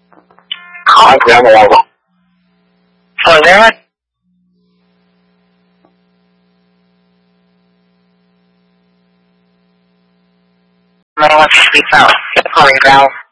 Hi, Grandma. So there. I want to speak out. Calling Val.